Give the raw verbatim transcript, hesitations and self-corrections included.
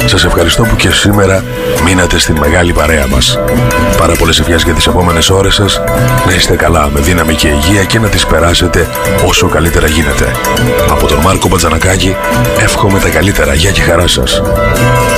Σας ευχαριστώ που και σήμερα μείνατε στην μεγάλη παρέα μας. Πάρα πολλές ευχές για τις επόμενες ώρες σας. Να είστε καλά, με δύναμη και υγεία και να τις περάσετε όσο καλύτερα γίνεται. Από τον Μάρκο Μπατζανακάκη εύχομαι τα καλύτερα. Γεια και χαρά σας.